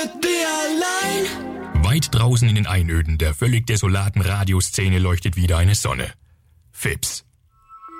mit dir allein. Weit draußen in den Einöden der völlig desolaten Radioszene leuchtet wieder eine Sonne. Fips.